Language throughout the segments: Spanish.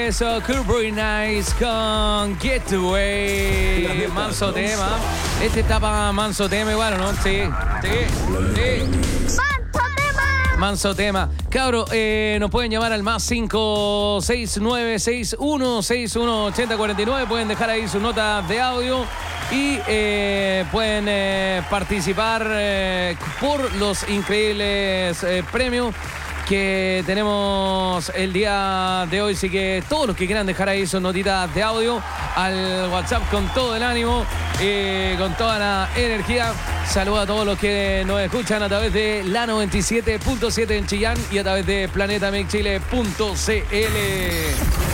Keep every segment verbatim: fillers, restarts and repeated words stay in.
eso, Curry Nice con Getaway. Manso tema. Este está para manso tema igual, ¿no? Sí, sí, sí. Manso tema. Cabro, eh, nos pueden llamar al más cinco seis nueve seis uno seis uno ocho cero cuatro nueve. Pueden dejar ahí sus notas de audio y eh, pueden eh, participar eh, por los increíbles eh, premios que tenemos el día de hoy. Así que todos los que quieran dejar ahí sus notitas de audio al WhatsApp con todo el ánimo y con toda la energía. Saludos a todos los que nos escuchan a través de la noventa y siete punto siete en Chillán y a través de planeta mix chile punto c l.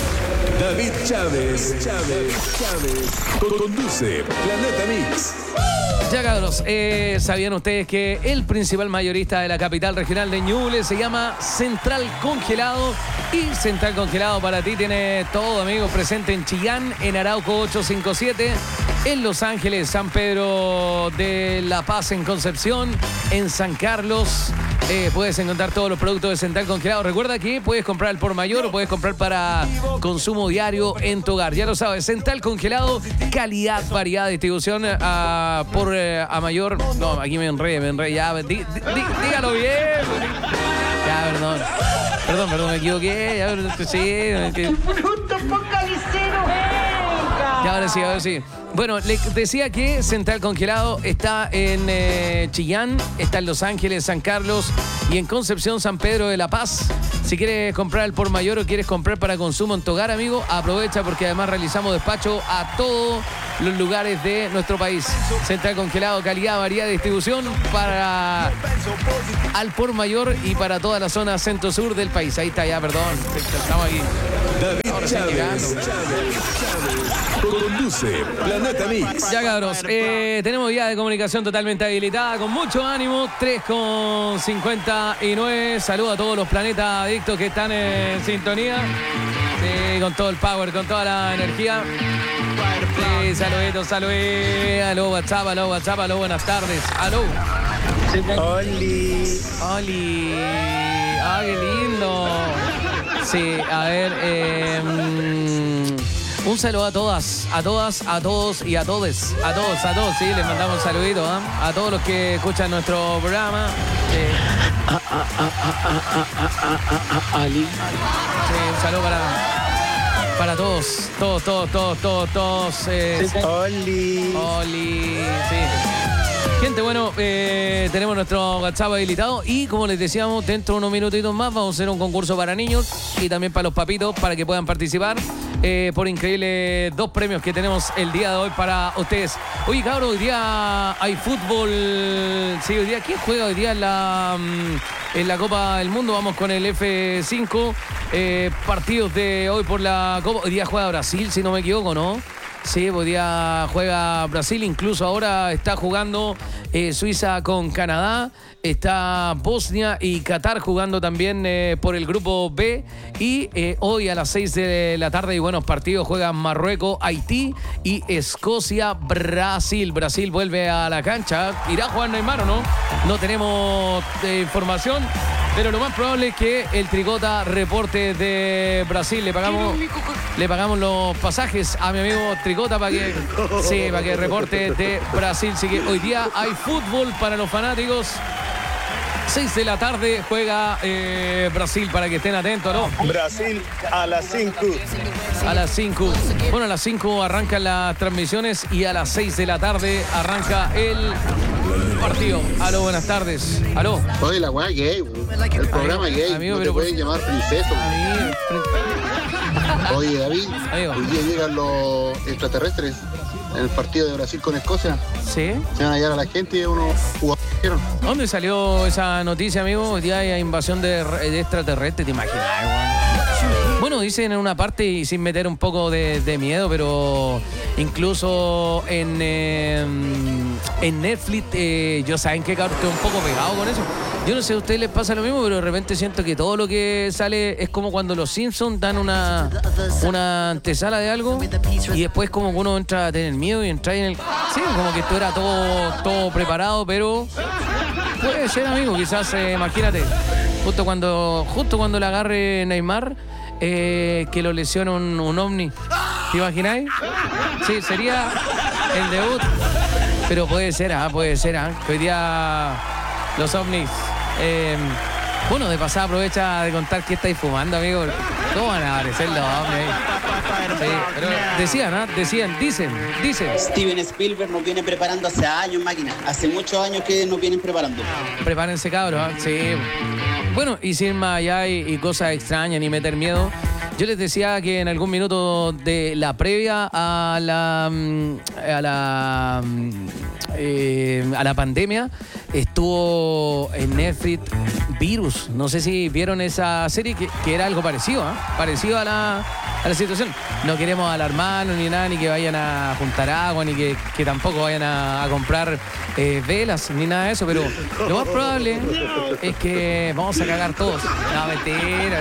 David Chávez, Chávez, Chávez, conduce Planeta Mix. Ya cabros, eh, ¿sabían ustedes que el principal mayorista de la capital regional de Ñuble se llama Central Congelado? Y Central Congelado para ti tiene todo, amigos, presente en Chillán, en Arauco ochocientos cincuenta y siete, en Los Ángeles, San Pedro de La Paz, en Concepción, en San Carlos. Eh, puedes encontrar todos los productos de Central Congelado. Recuerda que puedes comprar al por mayor o puedes comprar para consumo diario en tu hogar. Ya lo sabes, Central Congelado, calidad, variedad, distribución a, por eh, a mayor. No, aquí me enredé, me enredé. Ya, di, di, dígalo bien. Ya, perdón. Perdón, perdón, me equivoqué. Ya, sí. Que... ¡Bruto focalicero! Ya, ahora sí, ahora sí. Bueno, les decía que Central Congelado está en eh, Chillán, está en Los Ángeles, San Carlos y en Concepción, San Pedro de La Paz. Si quieres comprar al por mayor o quieres comprar para consumo en tu hogar, amigo, aprovecha porque además realizamos despacho a todos los lugares de nuestro país. Central Congelado, calidad, variedad, distribución para al por mayor y para toda la zona centro-sur del país. Ahí está ya, perdón, estamos aquí. David Chávez, Chávez, Chávez, conduce Planeta Mix. Ya cabros, eh, tenemos vía de comunicación totalmente habilitada, con mucho ánimo, tres con cincuenta y nueve. Saludos a todos los planetas adictos que están en sintonía. Sí, con todo el power, con toda la energía. Sí, saluditos, saluditos. Aló, WhatsApp, aló, WhatsApp, aló, buenas tardes. Aló. Oli. Oli. Ah, qué lindo. Sí, a ver, eh, un saludo a todas, a todas, a todos y a todes. A todos, a todos, sí, les mandamos un saludito, ¿eh? A todos los que escuchan nuestro programa. Sí. Ali. Sí, un saludo para, para todos, todos, todos, todos, todos, todos. Eh, Oli. Oli, sí. Gente, bueno, eh, tenemos nuestro WhatsApp habilitado y como les decíamos, dentro de unos minutitos más vamos a hacer un concurso para niños y también para los papitos para que puedan participar eh, por increíbles dos premios que tenemos el día de hoy para ustedes. Oye, cabrón, hoy día hay fútbol. Sí, hoy día, ¿quién juega hoy día en la, en la Copa del Mundo? Vamos con el F cinco. Eh, partidos de hoy por la Copa. Hoy día juega Brasil, si no me equivoco, ¿no? Sí, hoy día juega Brasil, incluso ahora está jugando eh, Suiza con Canadá, está Bosnia y Qatar jugando también eh, por el grupo B y eh, hoy a las seis de la tarde y buenos partidos juegan Marruecos, Haití y Escocia, Brasil. Brasil vuelve a la cancha, ¿irá a jugar Neymar o no? No tenemos eh, información. Pero lo más probable es que el Tricota reporte de Brasil. Le pagamos, le pagamos los pasajes a mi amigo Tricota para que, sí, para que reporte de Brasil. Así que hoy día hay fútbol para los fanáticos. seis de la tarde juega eh, Brasil para que estén atentos, ¿no? Brasil a las cinco. A las cinco. Bueno, a las cinco arrancan las transmisiones y a las seis de la tarde arranca el partido. Aló, buenas tardes. Aló. Oye, la weá gay, el programa amigo, gay, amigo, no pero te pueden llamar princeso. Amigo. Oye, David, Amigo. hoy día llegan los extraterrestres en el partido de Brasil con Escocia. ¿Sí? Se van a hallar a la gente y unos jugadores. ¿Dónde salió esa noticia, amigo? Hoy día hay invasión de, de extraterrestres, ¿te imaginas, weón? Bueno, dicen en una parte, y sin meter un poco de, de miedo, pero incluso en, eh, en Netflix, eh, yo saben que cabrón, estoy un poco pegado con eso. Yo no sé, a ustedes les pasa lo mismo, pero de repente siento que todo lo que sale es como cuando los Simpsons dan una, una antesala de algo y después como que uno entra a tener miedo y entra en el... Sí, como que esto era todo, todo preparado, pero puede ser, amigo, quizás, eh, imagínate, justo cuando, justo cuando le agarre Neymar, eh, que lo lesiona un, un ovni. ¿Te imagináis? Sí, sería el debut. Pero puede ser, ah, puede ser, ah. Hoy día los ovnis. Eh, bueno, de pasada aprovecha de contar qué estáis fumando, amigo. ¿Cómo van a aparecer los ovnis? Sí, pero decían, ¿ah? Decían, dicen, dicen. Steven Spielberg nos viene preparando hace años, máquina. Hace muchos años que nos vienen preparando. Prepárense, cabros, ¿ah? Sí. Bueno, y sin más allá y, y cosas extrañas ni meter miedo. Yo les decía que en algún minuto de la previa a la a la eh, a la pandemia estuvo en Netflix Virus. No sé si vieron esa serie que, que era algo parecido, ¿eh? Parecido a la, a la situación. No queremos alarmarnos ni nada, ni que vayan a juntar agua, ni que, que tampoco vayan a, a comprar eh, velas, ni nada de eso, pero lo más probable es que vamos a cagar todos. No, mentira.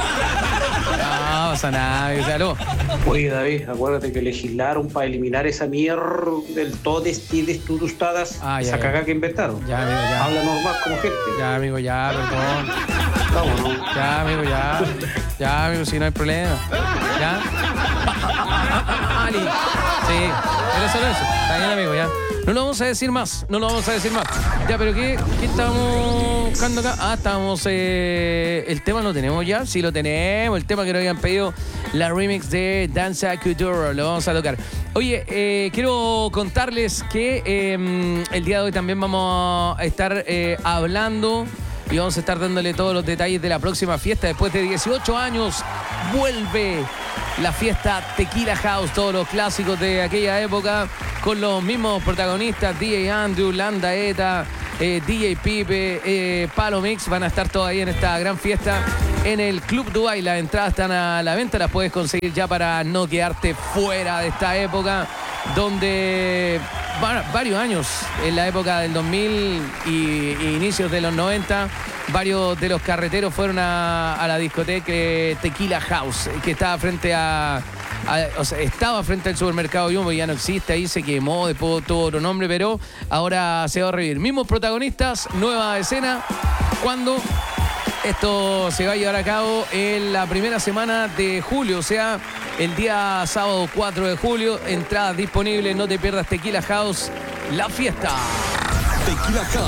No pasa nada, o sea, no. Oye, David, acuérdate que legislaron para eliminar esa mierda del todes y desturustadas, Ah, ya, esa ya. cagada que inventaron. Ya, amigo, ya. Habla normal como gente. Ya, amigo, ya, perdón. Vámonos. Ya, amigo, ya. Ya, amigo, si no hay problema. ¿Ya? Ali. Sí, era solo eso. Está bien, amigo, ya. No lo vamos a decir más, no lo vamos a decir más. Ya, pero ¿qué, qué estábamos buscando acá? Ah, estábamos... Eh, el tema lo tenemos ya, sí lo tenemos. El tema que nos habían pedido, la remix de Danza Couture, lo vamos a tocar. Oye, eh, quiero contarles que eh, el día de hoy también vamos a estar eh, hablando y vamos a estar dándole todos los detalles de la próxima fiesta. Después de dieciocho años, vuelve la fiesta Tequila House, todos los clásicos de aquella época, con los mismos protagonistas, D J Andrew, Landa Eta, eh, D J Pipe, eh, Palo Mix, van a estar todos ahí en esta gran fiesta en el Club Dubai. Las entradas están a la venta, las puedes conseguir ya para no quedarte fuera de esta época, donde bueno, varios años, en la época del dos mil y, y inicios de los noventa, varios de los carreteros fueron a, a la discoteca eh, Tequila House, que estaba frente a, a- o sea, estaba frente al supermercado Jumbo, ya no existe, ahí se quemó, después tuvo otro nombre, pero ahora se va a revivir. Mismos protagonistas, nueva escena, cuando esto se va a llevar a cabo en la primera semana de julio, o sea, el día sábado cuatro de julio, entradas disponibles, no te pierdas Tequila House, la fiesta. Tequila House.